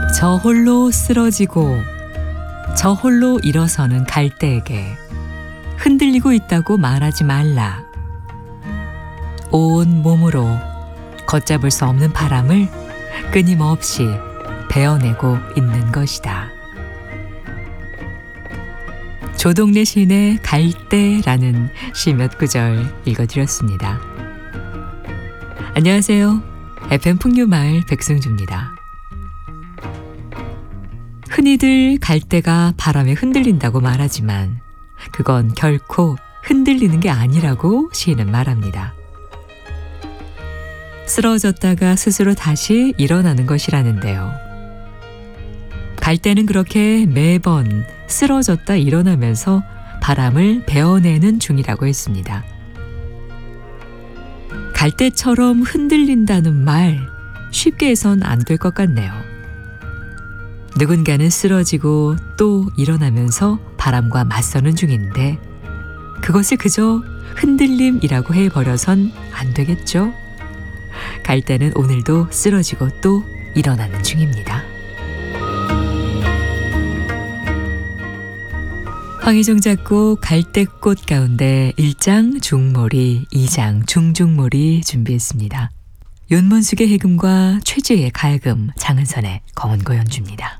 저 홀로 쓰러지고 저 홀로 일어서는 갈대에게 흔들리고 있다고 말하지 말라. 온 몸으로 걷잡을 수 없는 바람을 끊임없이 베어내고 있는 것이다. 조동래 시인의 갈대라는 시 몇 구절 읽어드렸습니다. 안녕하세요. FM 풍류마을 백승주입니다. 흔히들 갈대가 바람에 흔들린다고 말하지만 그건 결코 흔들리는 게 아니라고 시인은 말합니다. 쓰러졌다가 스스로 다시 일어나는 것이라는데요. 갈대는 그렇게 매번 쓰러졌다 일어나면서 바람을 베어내는 중이라고 했습니다. 갈대처럼 흔들린다는 말 쉽게 해선 안 될 것 같네요. 누군가는 쓰러지고 또 일어나면서 바람과 맞서는 중인데 그것을 그저 흔들림이라고 해버려선 안 되겠죠? 갈대는 오늘도 쓰러지고 또 일어나는 중입니다. 황희종 작곡 갈대꽃 가운데 1장 중몰이, 2장 중중몰이 준비했습니다. 윤문숙의 해금과 최지의 가야금, 장은선의 검은고 연주입니다.